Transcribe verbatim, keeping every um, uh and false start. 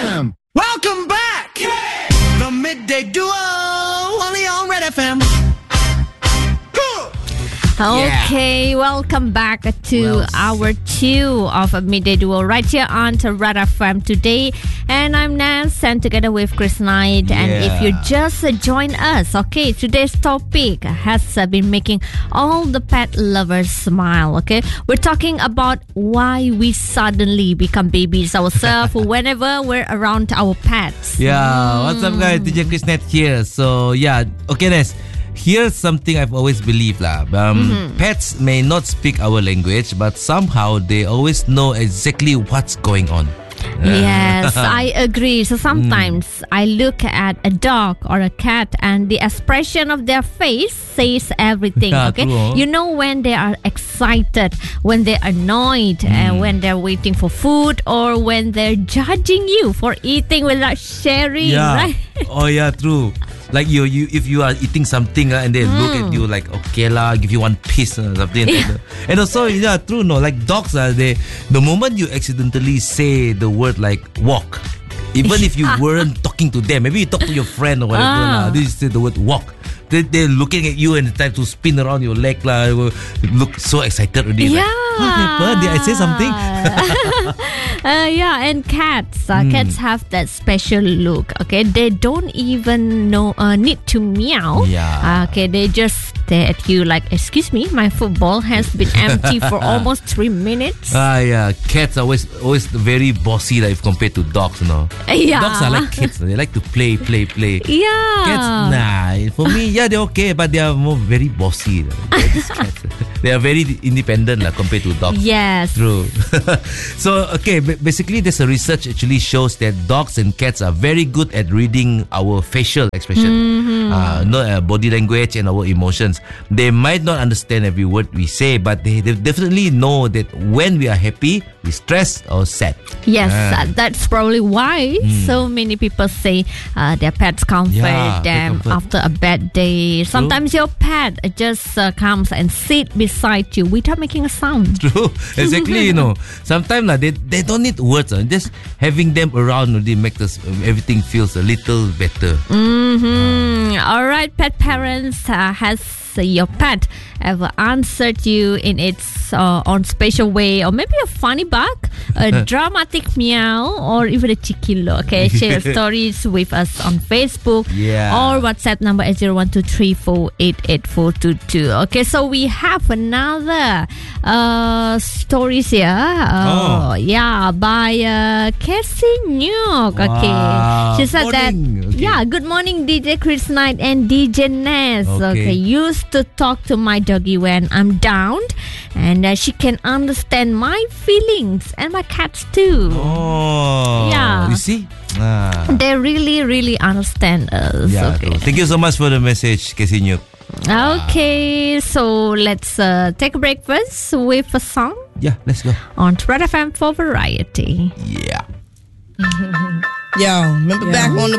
M. Welcome back. The Midday Duo, only on Red F M. Okay, welcome back to Well, hour two of a Midday Duo right here on Red F M today. And I'm Nance and together with Chris Knight. And if Yeah. you just uh, join us, okay, today's topic has uh, been making all the pet lovers smile, okay? We're talking about why we suddenly become babies ourselves whenever we're around our pets. Yeah, what's up guys? D J Chris Net here. So yeah, okay Nes. Here's something I've always believed lah. Um, Mm-hmm. Pets may not speak our language, but somehow they always know exactly what's going on. Yes, I agree. So sometimes Mm. I look at a dog or a cat and the expression of their face says everything. Yeah, Okay, true. you know when they are excited, when they're annoyed, Mm. and when they're waiting for food, or when they're judging you for eating without sharing. Right? Oh yeah, true. Like you, you if you are eating something uh, and they look at you like okay lah, give you one piece or something. Like that. And also yeah, true no. Like dogs are uh, they. The moment you accidentally say the word like walk, even if you weren't talking to them, maybe you talk to your friend or whatever Ah. lah. This is the word walk. They they're looking at you and the time to spin around your leg lah. Look so excited already. Yeah. Like, what happened? Did I say something? uh, yeah, and cats. Uh, Hmm. Cats have that special look. Okay, they don't even know uh, need to meow. Yeah. Uh, okay, they just stare at you like, "Excuse me, my football has been empty for almost three minutes." Ah yeah, cats are always always very bossy like if compared to dogs, you know. Yeah. Dogs are like kids. They like to play, play, play. Yeah. Cats, nah. For me, yeah, they're okay, but they are more very bossy. These cats. They are very independent lah compared to dogs. Yes. True. So, okay, b- basically, there's a research actually shows that dogs and cats are very good at reading our facial expression, Mm-hmm. uh, no, uh, body language and our emotions. They might not understand every word we say, but they, they definitely know that when we are happy, we stressed or sad. Yes, Ah. uh, that's probably why so many people say uh, their pets comfort Yeah, they them comfort. after a bad day. Sometimes your pet just uh, comes and sit beside you without making a sound. True, exactly. You know, sometimes uh, they they don't need words. Uh, just having them around really makes us everything feels a little better. Mm-hmm. All right, pet parents, uh, has your pet ever answered you in its uh, own special way, or maybe a funny bark, a dramatic meow, or even a cheeky look? Okay, share your stories with us on Facebook, Yeah. or WhatsApp number at zero one two three four eight eight four two two. Okay, so we have another uh, stories here. Uh, Oh. yeah, by uh, Cassie Nyok. Okay, Wow. she said Morning. that. Okay. Yeah, good morning, D J Chris Knight and D J Ness. Okay. Okay, used to talk to my doggy when I'm down, and uh, she can understand my feelings and my cats too. Oh, Yeah. You see? Ah. They really, really understand us. Yeah, okay. true. Thank you so much for the message, Casey Nyuk. Okay, so let's uh, take a break first with a song Yeah, let's go. on Red F M for variety. Yeah. Yo, remember back on the